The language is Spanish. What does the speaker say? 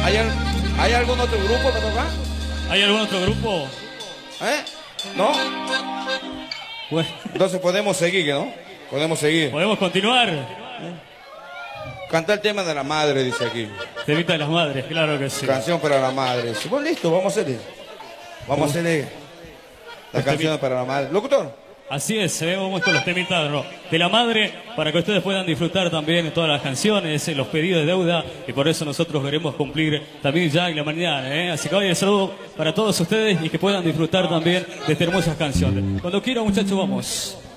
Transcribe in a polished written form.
¿Hay algún otro grupo que toca? ¿Hay algún otro grupo? ¿No? Bueno, Entonces podemos seguir, ¿no? Podemos seguir. ¿podemos continuar? Cantar el tema de la madre, dice aquí. Temita de las madres, claro que sí. Canción para la madre. Si vos listo, vamos a hacerle. Vamos a hacerle la canción para la madre. Locutor. Así es, vamos con los temitas de la madre para que ustedes puedan disfrutar también todas las canciones, los pedidos de deuda, y por eso nosotros queremos cumplir también ya en la mañana. Así que hoy el saludo para todos ustedes y que puedan disfrutar también de estas hermosas canciones. Cuando quieran, muchachos, vamos.